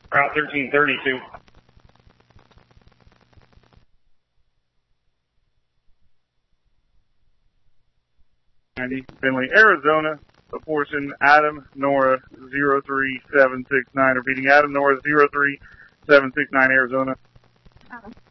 Route 1332. Finley, Arizona, apportion Adam Nora 03769. Repeating, Adam Nora 03769, Arizona.